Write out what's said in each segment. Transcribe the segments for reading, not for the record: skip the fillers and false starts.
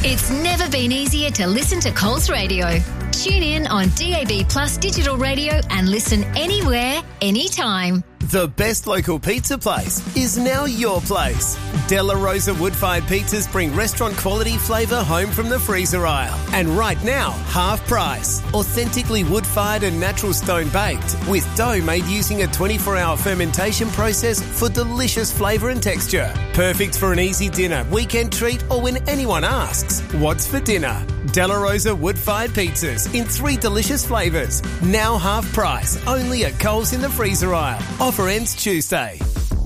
It's never been easier to listen to Coles Radio. Tune in on DAB Plus digital radio and listen anywhere, anytime. The best local pizza place is now your place. Della Rosa wood-fired pizzas bring restaurant quality flavour home from the freezer aisle. And right now, half price. Authentically wood-fired and natural stone baked with dough made using a 24-hour fermentation process for delicious flavour and texture. Perfect for an easy dinner, weekend treat or when anyone asks, what's for dinner? Della Rosa wood-fired pizzas in 3 delicious flavours. Now half price, only at Coles in the freezer aisle. Offer ends Tuesday.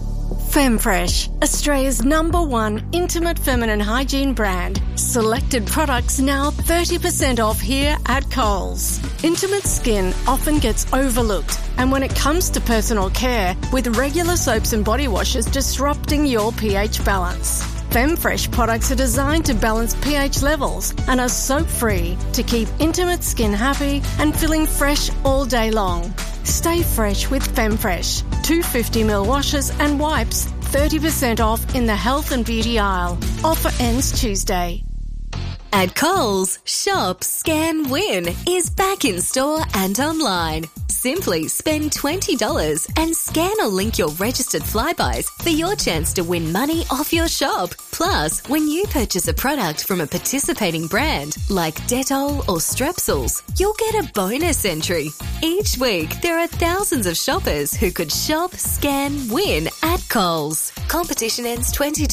FemFresh, Australia's #1 intimate feminine hygiene brand. Selected products now 30% off here at Coles. Intimate skin often gets overlooked, and when it comes to personal care, with regular soaps and body washes disrupting your pH balance. FemFresh products are designed to balance pH levels and are soap-free to keep intimate skin happy and feeling fresh all day long. Stay fresh with FemFresh. 250ml washes and wipes, 30% off in the health and beauty aisle. Offer ends Tuesday. At Coles, Shop, Scan, Win is back in store and online. Simply spend $20 and scan or link your registered Flybuys for your chance to win money off your shop. Plus, when you purchase a product from a participating brand like Dettol or Strepsils, you'll get a bonus entry. Each week, there are thousands of shoppers who could shop, scan, win at Coles. Competition ends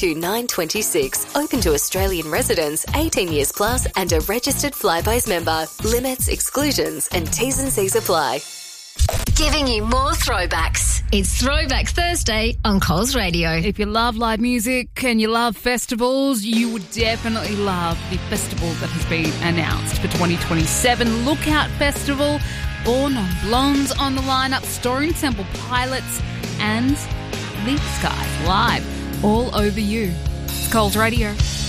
22/9/26. Open to Australian residents, 18 years plus and a registered Flybuys member. Limits, exclusions and T's and C's apply. Giving you more throwbacks. It's Throwback Thursday on Coles Radio. If you love live music and you love festivals, you would definitely love the festival that has been announced for 2027. Lookout Festival, Born on Blondes on the lineup, Stone Temple Pilots and Leap Skies live all over you. It's Coles Radio.